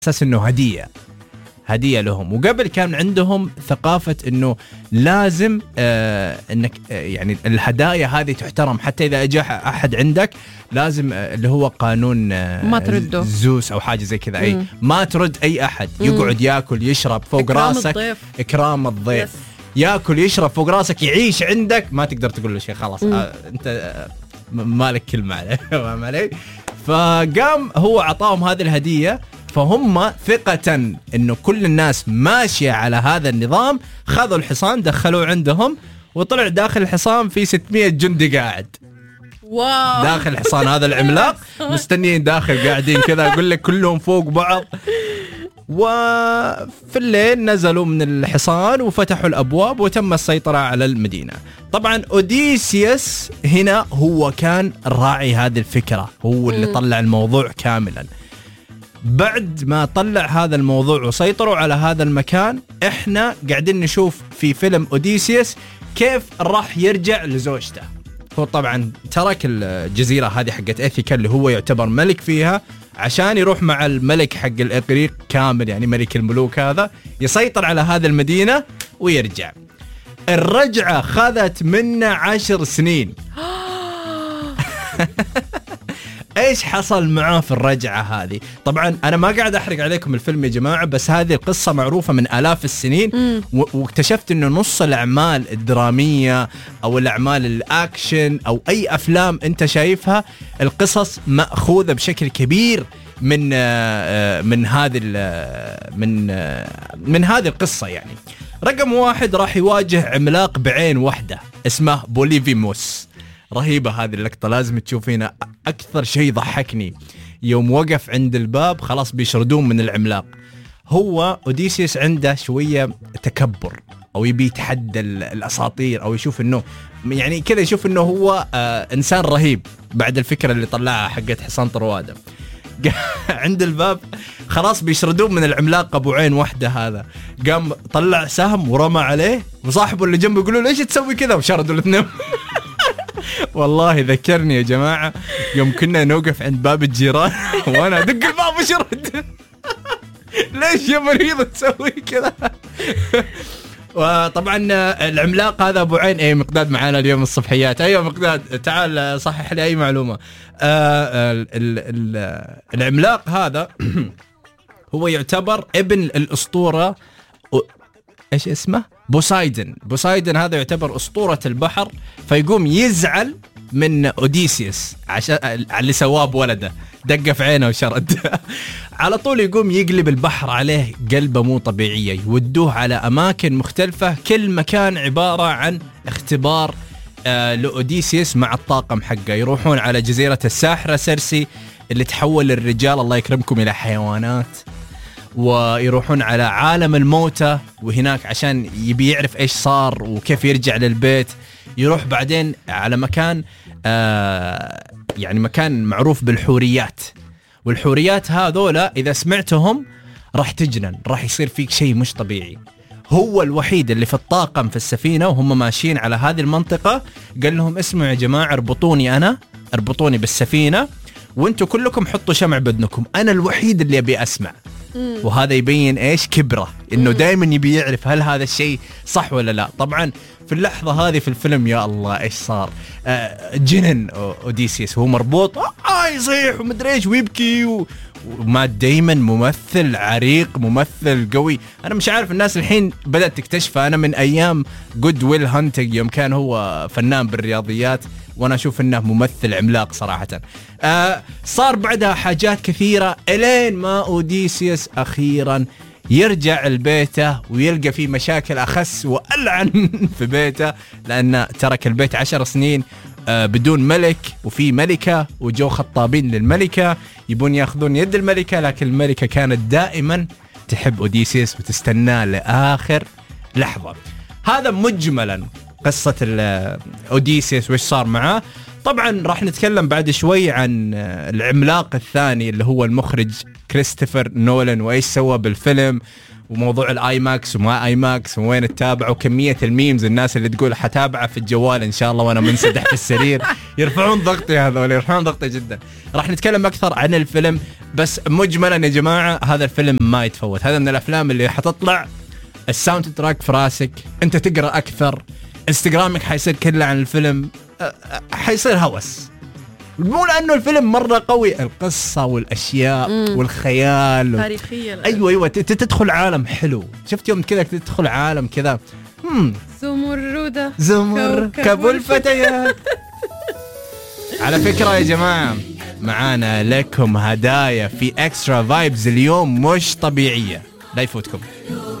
أساس إنه هدية لهم. وقبل كان عندهم ثقافة إنه لازم إنك يعني الهدايا هذه تحترم، حتى إذا أجى أحد عندك لازم اللي هو قانون ما ترده زوس أو حاجة زي كذا، أي ما ترد أي أحد، يقعد يأكل يشرب فوق إكرام راسك الضيف. إكرام الضيف يأكل يشرب فوق راسك، يعيش عندك، ما تقدر تقول له شيء، خلاص أنت مالك كلمة عليه. فاهم علي؟ فقام هو عطاهم هذه الهدية، فهم ثقة إنه كل الناس ماشية على هذا النظام، خذوا الحصان دخلوه عندهم، وطلع داخل الحصان في 600 جندي قاعد. واو. داخل الحصان هذا العملاق مستنيين داخل قاعدين كذا، أقول لك كلهم فوق بعض. وفي الليل نزلوا من الحصان وفتحوا الأبواب وتم السيطرة على المدينة. طبعا أوديسيوس هنا هو كان راعي هذه الفكرة، هو اللي طلع الموضوع كاملا. بعد ما طلع هذا الموضوع وسيطروا على هذا المكان، احنا قاعدين نشوف في فيلم أوديسيوس كيف راح يرجع لزوجته. هو طبعا ترك الجزيرة هذه حقت إيثيكا اللي هو يعتبر ملك فيها، عشان يروح مع الملك حق الإغريق كامل، يعني ملك الملوك هذا، يسيطر على هذه المدينة ويرجع. الرجعة خذت منا 10 سنين. ايش حصل معاه في الرجعة هذه؟ طبعا انا ما قاعد احرق عليكم الفيلم يا جماعة، بس هذه القصة معروفة من آلاف السنين. واكتشفت انه نص الاعمال الدرامية او الاعمال الاكشن او اي افلام انت شايفها، القصص مأخوذة بشكل كبير من هذه القصة. يعني رقم 1 راح يواجه عملاق بعين واحدة اسمه بوليفيموس. رهيبة هذه اللقطة، لازم تشوفينها. أكثر شيء ضحكني يوم وقف عند الباب، خلاص بيشردون من العملاق. هو أوديسيوس عنده شوية تكبر، أو يبي يتحدى الأساطير، أو يشوف إنه يعني كذا، يشوف إنه هو إنسان رهيب بعد الفكرة اللي طلعها حقت حصان طروادة. عند الباب خلاص بيشردون من العملاق أبو عين واحدة هذا، قام طلع سهم ورمى عليه، وصاحبه اللي جنبه يقولوا ليش تسوي كذا، وشردوا الاثنين. والله ذكرني يا جماعة يوم كنا نوقف عند باب الجيران وانا ادق الباب وشرد. ليش يا مريض تسوي كذا؟ وطبعا العملاق هذا ابو عين. اي مقداد معانا اليوم الصبحيات. ايوه مقداد تعال صحح لي اي معلومة. العملاق هذا هو يعتبر ابن الاسطورة، ايش اسمه؟ بوسايدن هذا يعتبر أسطورة البحر، فيقوم يزعل من أوديسيوس عشان اللي سواه بولده، دقه في عينه وشرد. على طول يقوم يقلب البحر عليه قلبه مو طبيعية، يودوه على أماكن مختلفة، كل مكان عبارة عن اختبار لأوديسيوس مع الطاقم حقه. يروحون على جزيرة الساحرة سيرسي اللي تحول الرجال الله يكرمكم إلى حيوانات، ويروحون على عالم الموتى، وهناك عشان يبي يعرف ايش صار وكيف يرجع للبيت. يروح بعدين على مكان يعني مكان معروف بالحوريات، والحوريات هذولا اذا سمعتهم راح تجنن، راح يصير فيك شيء مش طبيعي. هو الوحيد اللي في الطاقم في السفينة وهم ماشيين على هذه المنطقة قال لهم اسمعوا يا جماعة، اربطوني بالسفينة، وانتوا كلكم حطوا شمع بدنكم، انا الوحيد اللي ابي اسمع. وهذا يبين ايش كبره، انه دائما يبي يعرف هل هذا الشيء صح ولا لا. طبعا في اللحظة هذه في الفيلم يا الله ايش صار، جنن أوديسيوس، هو مربوط يصيح ومدري ايش ويبكي وما دايما ممثل عريق، ممثل قوي. انا مش عارف الناس الحين بدأت تكتشفه، انا من ايام جود ويل هانتنج يوم كان هو فنان بالرياضيات، وانا اشوف انه ممثل عملاق صراحة. صار بعدها حاجات كثيرة الين ما أوديسيوس اخيرا يرجع لبيته ويلقى فيه مشاكل أخس وألعن في بيته، لأنه ترك البيت 10 سنين بدون ملك، وفي ملكة وجو خطابين للملكة يبون ياخذون يد الملكة، لكن الملكة كانت دائما تحب أوديسيوس وتستناه لآخر لحظة. هذا مجملا قصة أوديسيوس وإيش صار معاه. طبعا راح نتكلم بعد شوي عن العملاق الثاني اللي هو المخرج كريستوفر نولان، وإيش سوى بالفيلم، وموضوع الآي ماكس وما آي ماكس وين تتابع، وكمية الميمز الناس اللي تقول حتابعه في الجوال إن شاء الله وأنا منسدح في السرير. يرفعون ضغطي هذول، يرفعون ضغطي جدا. راح نتكلم اكثر عن الفيلم، بس مجملا يا جماعه هذا الفيلم ما يتفوت. هذا من الافلام اللي حتطلع الساوند تراك في راسك، انت تقرا اكثر، انستغرامك حيصير كله عن الفيلم، حيصير هوس. مو لانه الفيلم مره قوي، القصه والاشياء والخيال تاريخية. ايوه تدخل عالم حلو. شفت يوم كذا تدخل عالم كذا زمردة كوكب الفتيات. على فكره يا جماعه معانا لكم هدايا في اكسترا فايبز اليوم مش طبيعيه، لا يفوتكم.